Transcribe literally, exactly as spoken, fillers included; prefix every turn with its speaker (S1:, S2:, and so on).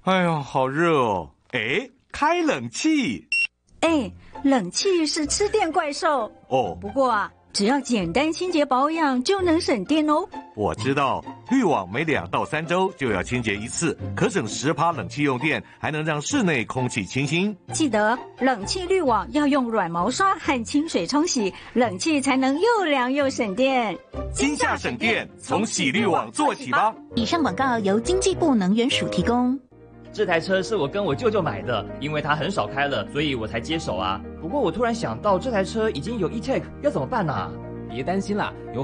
S1: 哎呀，好热哦！哎，开冷气。
S2: 哎，冷气是吃电怪兽
S1: 哦。
S2: 不过啊，只要简单清洁保养就能省电哦。
S1: 我知道，滤网每两到三周就要清洁一次，可省十趴冷气用电，还能让室内空气清新。
S2: 记得冷气滤网要用软毛刷和清水冲洗，冷气才能又凉又省电。
S1: 今夏省电，从洗滤网做起吧。
S3: 以上广告由经济部能源署提供。
S4: 这台车是我跟我舅舅买的，因为他很少开了，所以我才接手啊。不过我突然想到，这台车已经有 E-Tech， 要怎么办啊？
S5: 别担心啦，有